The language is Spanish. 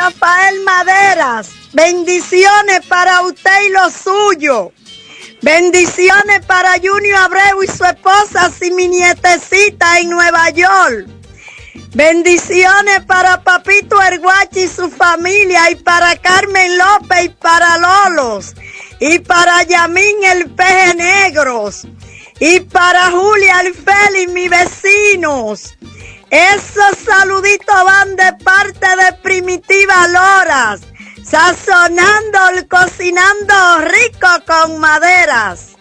Rafael Maderas. Bendiciones para usted y los suyos. Bendiciones para Junior Abreu y su esposa y mi nietecita en Nueva York. Bendiciones para Papito Erguachi y su familia, y para Carmen López y para Lolos, y para Yamín el Peje Negros, y para Julia el Félix, mis vecinos. Esos saluditos van de parte de Primitiva Loras, sazonando, cocinando rico con Maderas.